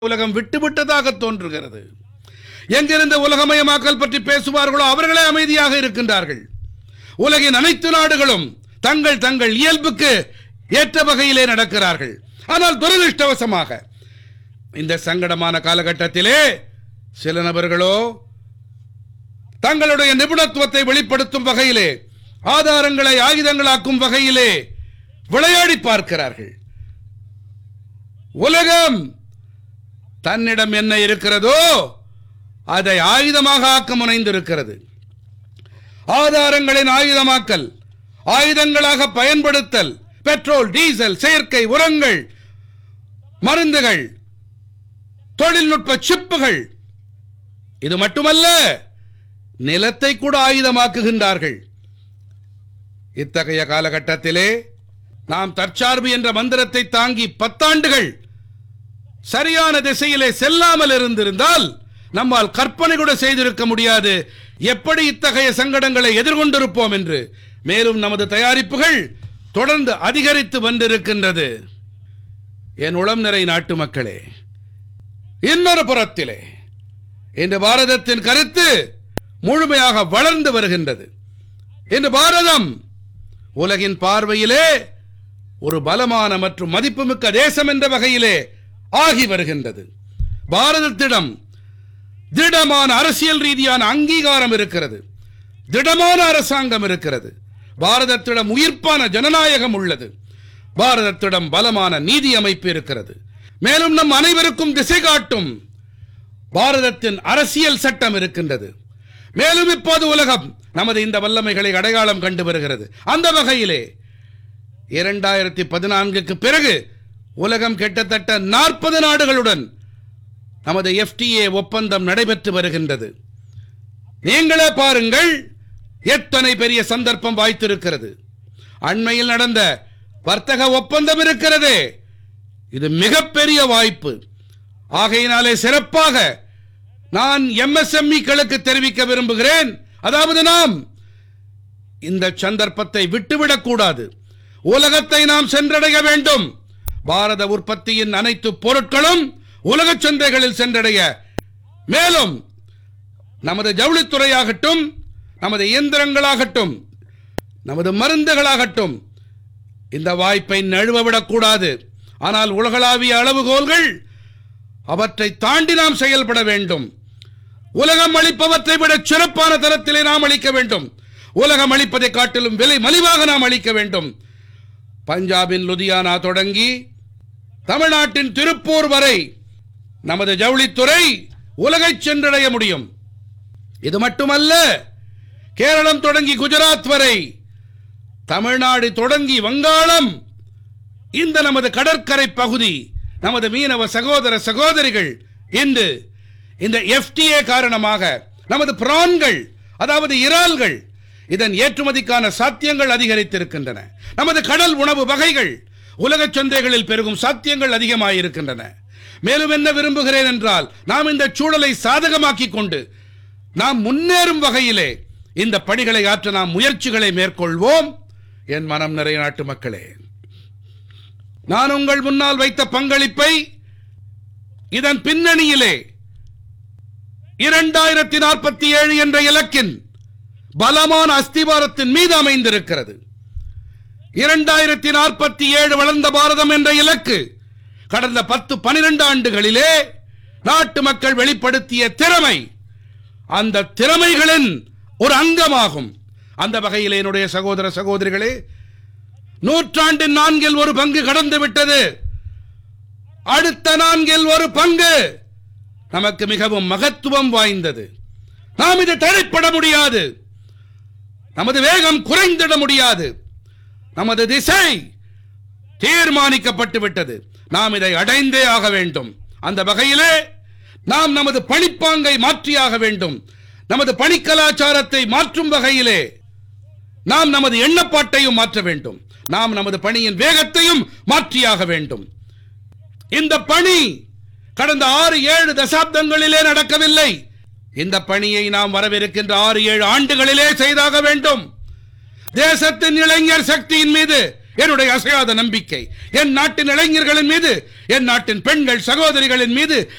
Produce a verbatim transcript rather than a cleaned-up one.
உலகம் விட்டுவிட்டதாக தோன்றுகிறது. எங்கிருந்து உலகமயமாக்கல் பற்றி பேசுவார்களோ அவர்களே அமைதியாக இருக்கின்றார்கள். உலகின் அனைத்து நாடுகளும் தங்கள் தங்கள் இயல்புக்கு ஏற்ற வகையிலே நடக்கிறார்கள். ஆனால் துரதிருஷ்டவசமாக இந்த சங்கடமான காலகட்டத்திலே சில நபர்களோ தங்களுடைய நிபுணத்துவத்தை வெளிப்படுத்தும் வகையிலே, ஆதாரங்களை ஆயுதங்களாக்கும் வகையிலே விளையாடி பார்க்கிறார்கள். உலகம் தன்னிடம் என்ன இருக்கிறதோ அதை ஆயுதமாக ஆக்க முனைந்திருக்கிறது. ஆதாரங்களின் ஆயுதமாக்கல், ஆயுதங்களாக பயன்படுத்தல், பெட்ரோல், டீசல், செயற்கை உரங்கள், மருந்துகள், தொழில்நுட்ப சிப்புகள், இது மட்டுமல்ல, நிலத்தை கூட ஆயுதமாக்குகின்றார்கள். இத்தகைய காலகட்டத்திலே நாம் தற்சார்பு என்ற மந்திரத்தை தாங்கி பத்தாண்டுகள் சரியான திசையிலே செல்லாமல் இருந்திருந்தால் நம்மால் கற்பனை கூட செய்திருக்க முடியாது எப்படி இத்தகைய சங்கடங்களை எதிர்கொண்டிருப்போம் என்று. மேலும் நமது தயாரிப்புகள் தொடர்ந்து அதிகரித்து வந்திருக்கின்றது. என் உளம் நிறை நாட்டு மக்களே, இன்னொரு புறத்திலே இன்று பாரதத்தின் கருத்து முழுமையாக வளர்ந்து வருகின்றது. இன்று பாரதம் உலகின் பார்வையிலே ஒரு பலமான மற்றும் மதிப்புமிக்க தேசம் என்ற வகையிலே ஆகி வருகின்றது. பாரதத்திடம் திடமான அரசியல் ரீதியான அங்கீகாரம் இருக்கிறது. திடமான அரசாங்கம் இருக்கிறது. பாரதத்திடம் உயிர்ப்பான ஜனநாயகம் உள்ளது. பாரதத்திடம் பலமான நீதி அமைப்பு இருக்கிறது. மேலும் நம் அனைவருக்கும் திசை காட்டும் பாரதத்தின் அரசியல் சட்டம் இருக்கின்றது. மேலும் இப்போது உலகம் நமது இந்த வல்லமைகளை அடையாளம் கண்டு வருகிறது. அந்த வகையிலே இரண்டாயிரத்தி பதினான்குக்கு பிறகு உலகம் கிட்டத்தட்ட நாற்பது நாடுகளுடன் நமது எஃப்டிஏ ஒப்பந்தம் நடைபெற்று வருகின்றது. நீங்களே பாருங்கள், எத்தனை பெரிய சந்தர்ப்பம் வாய்த்திருக்கிறது. அண்மையில் நடந்த வர்த்தக ஒப்பந்தம் இருக்கிறதே, இது மிகப்பெரிய வாய்ப்பு. ஆகையினாலே சிறப்பாக நான் எம்எஸ்எம்இக்களுக்கு தெரிவிக்க விரும்புகிறேன். அதாவது நாம் இந்த சந்தர்ப்பத்தை விட்டுவிடக் கூடாது. உலகத்தை நாம் சென்றடைய வேண்டும். பாரத உற்பத்தியின் அனைத்து பொருட்களும் உலக சந்தைகளில் சென்றடைய, மேலும் நமது ஜவுளித்துறையாகட்டும், நமது இயந்திரங்களாகட்டும், நமது மருந்துகளாகட்டும் இந்த வாய்ப்பை நழுவவிடக்கூடாது. ஆனால் உலகளாவிய அளவுகோல்கள், அவற்றை தாண்டி நாம் செயல்பட வேண்டும். உலகம் அளிப்பவற்றை விட சிறப்பான தரத்திலே நாம் அளிக்க வேண்டும். உலகம் அளிப்பதை காட்டிலும் விலை மலிவாக நாம் அளிக்க வேண்டும். பஞ்சாபின் லுதியானா தொடங்கி தமிழ்நாட்டின் திருப்பூர் வரை நமது ஜவுளித்துறை உலகை சென்றடைய முடியும். இது மட்டுமல்ல, கேரளம் தொடங்கி குஜராத் வரை, தமிழ்நாடு தொடங்கி வங்காளம், இந்த நமது கடற்கரை பகுதி, நமது மீனவ சகோதர சகோதரிகள் இன்று இந்த எஃப்டிஏ காரணமாக நமது பிரான்கள், அதாவது இறால்கள், இதன் ஏற்றுமதிக்கான சாத்தியங்கள் அதிகரித்திருக்கின்றன. நமது கடல் உணவு வகைகள் உலக சந்தைகளில் பெருகும் சாத்தியங்கள் அதிகமாயிருக்கின்றன. மேலும் என்ன விரும்புகிறேன் என்றால், நாம் இந்த சூழலை சாதகமாக்கிக் கொண்டு நாம் முன்னேறும் வகையிலே இந்த பணிகளை ஆற்ற நாம் முயற்சிகளை மேற்கொள்வோம். என் மனம் நிறைய நாட்டு மக்களே, நான் உங்கள் முன்னால் வைத்த பங்களிப்பை இதன் பின்னணியிலே இரண்டாயிரத்தி நாற்பத்தி ஏழு என்ற இலக்கின் பலமான அஸ்திவாரத்தின் மீது அமைந்திருக்கிறது. இரண்டாயிரத்தி நாற்பத்தி ஏழு வளர்ந்த பாரதம் என்ற இலக்கு கடந்த பத்து பனிரெண்டு ஆண்டுகளிலே நாட்டு மக்கள் வெளிப்படுத்திய திறமை, அந்த திறமைகளின் ஒரு அங்கமாகும். அந்த வகையில் என்னுடைய சகோதர சகோதரிகளே, நூற்றாண்டின் நான்கில் ஒரு பங்கு கடந்து விட்டது. அடுத்த நான்கில் ஒரு பங்கு நமக்கு மிகவும் மகத்துவம் வாய்ந்தது. நாம் இது தடைப்பட முடியாது. நமது வேகம் குறைந்திட முடியாது. நமது திசை தீர்மானிக்கப்பட்டு விட்டது. நாம் இதை அடைந்தே ஆக வேண்டும். அந்த வகையிலே நாம் நமது பணிப்பாங்கை மாற்றியாக வேண்டும். நமது பணி கலாச்சாரத்தை மாற்றும் வகையிலே நாம் நமது எண்ணப்பாட்டையும் மாற்ற வேண்டும். நாம் நமது பணியின் வேகத்தையும் மாற்றியாக வேண்டும். இந்த பணி கடந்த ஆறு ஏழு தசாப்தங்களிலே நடக்கவில்லை. இந்த பணியை நாம் வரவிருக்கின்ற ஆறு ஏழு ஆண்டுகளிலே செய்தாக வேண்டும். தேசத்தின் இளைஞர் சக்தியின் மீது என்னுடைய அசையாத நம்பிக்கை, என் நாட்டின் இளைஞர்களின் மீது, என் நாட்டின் பெண்கள் சகோதரிகளின் மீது